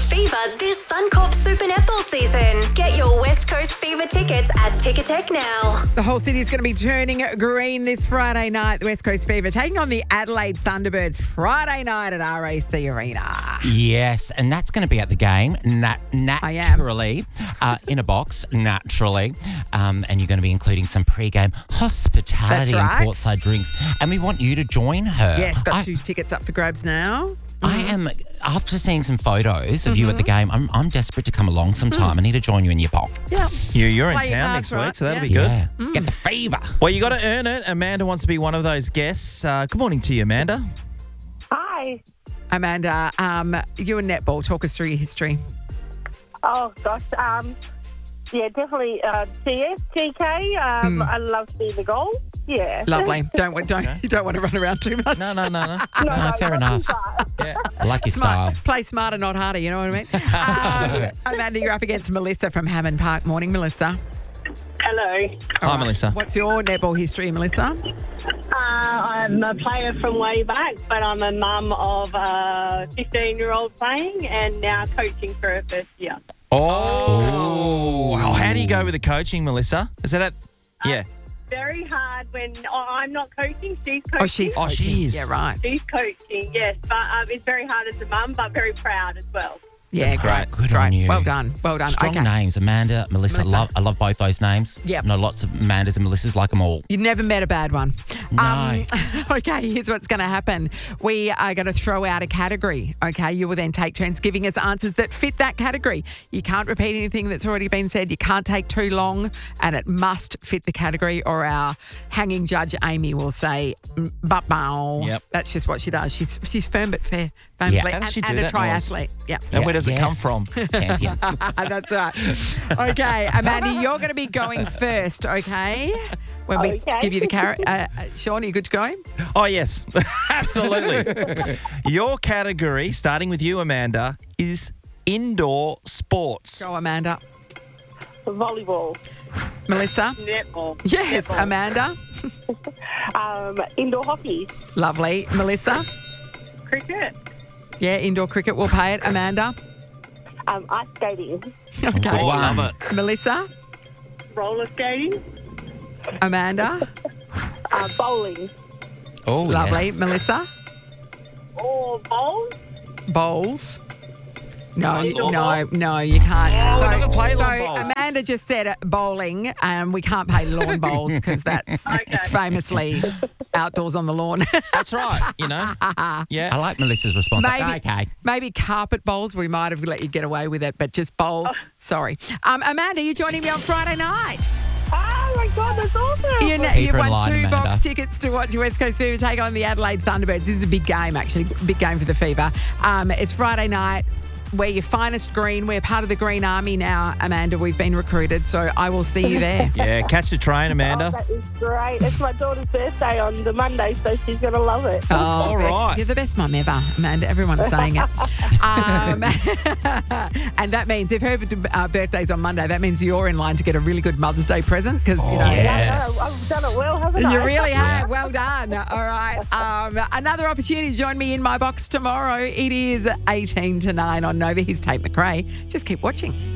fever this Suncorp Super Netball season. Get your West Coast Fever tickets at Ticketek now. The whole city is going to be turning green this Friday night. The West Coast Fever taking on the Adelaide Thunderbirds Friday night at RAC Arena. Yes, and that's going to be at the game, naturally, in a box, naturally. And you're going to be including some pre-game hospitality That's right. and courtside drinks. And we want you to join her. Yes, got 2 tickets up for grabs now. I am, after seeing some photos of you at the game, I'm desperate to come along sometime. I need to join you in your box. Yeah. You're in Play your town cards next week, right. so that'll Yeah. be good. Yeah. Get the fever. Well, you got to earn it. Amanda wants to be one of those guests. Good morning to you, Amanda. Hi. Amanda, you and netball, talk us through your history. Oh, gosh. Yeah, definitely TS, GK. I love seeing the goal. Yeah. Lovely. You don't want to run around too much. No. No, Fair enough. Yeah. I like your style. Play smarter, not harder. You know what I mean? Amanda, you're up against Melissa from Hammond Park. Morning, Melissa. Hello. Hi, Melissa. What's your netball history, Melissa? I'm a player from way back, but I'm a mum of a 15-year-old playing and now coaching for her first year. Oh. How do you go with the coaching, Melissa? Is that at... Yeah. Very hard when I'm not coaching, she's coaching. Oh, she's Oh, she coaching. is. Yeah, right. She's coaching, yes. But it's very hard as a mum, but very proud as well. Yeah, great. Good great. on you. Well done. Well done. Strong Okay. names. Amanda, Melissa. Melissa. I love both those names. Yep. I know lots of Amandas and Melissas, like them all. You never met a bad one. No. Okay, here's what's going to happen. We are going to throw out a category, okay? You will then take turns giving us answers that fit that category. You can't repeat anything that's already been said. You can't take too long, and it must fit the category, or our hanging judge, Amy, will say, "But-bow." Yep. That's just what she does. She's firm but fair. Yeah. How does she do and a that triathlete. Yeah. And where does it come Yes. from? Champion. That's right. Okay, Amanda, you're going to be going first, okay? When we Okay. give you the carrot. Sean, are you good to go? Oh, yes. Absolutely. Your category, starting with you, Amanda, is indoor sports. Go, Amanda. Volleyball. Melissa? Netball. Yes, Netball. Amanda. Indoor hockey. Lovely. Melissa? Cricket. Yeah, indoor cricket. We'll pay it. Amanda? Ice skating. Okay. Oh, I love it. Melissa? Roller skating. Amanda? Bowling. Oh, Lovely. yes. Melissa? Or bowl. Bowls? No, Indoor no, you can't. we're not gonna play lawn bowls. Amanda just said bowling, and we can't play lawn bowls because that's Okay. famously outdoors on the lawn. That's right, you know. Yeah. I like Melissa's response. Okay. Maybe carpet bowls. We might have let you get away with it, but just bowls. Sorry. Amanda, you're joining me on Friday night. Oh, my God, that's awesome. You Keep her in won line, 2 Amanda. box tickets to watch West Coast Fever take on the Adelaide Thunderbirds. This is a big game, actually. Big game for the Fever. It's Friday night. We're your finest green. We're part of the Green Army now, Amanda. We've been recruited, so I will see you there. Yeah, catch the train, Amanda. Oh, that is great. It's my daughter's birthday on the Monday, so she's going to love it. Oh, All right. You're the best mum ever, Amanda. Everyone's saying it. And that means if her birthday's on Monday, that means you're in line to get a really good Mother's Day present because, you know. Yes. I've done it well, haven't I? You really have. Well done. All right. Another opportunity to join me in my box tomorrow. It is 18 to 9 on Nova. Here's Tate McRae. Just keep watching.